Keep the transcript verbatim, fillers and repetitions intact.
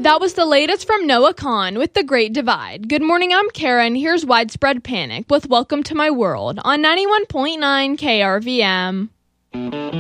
That was the latest from Noah Kahan with The Great Divide. Good morning, I'm Karen. Here's Widespread Panic with Welcome to My World on ninety-one point nine K R V M.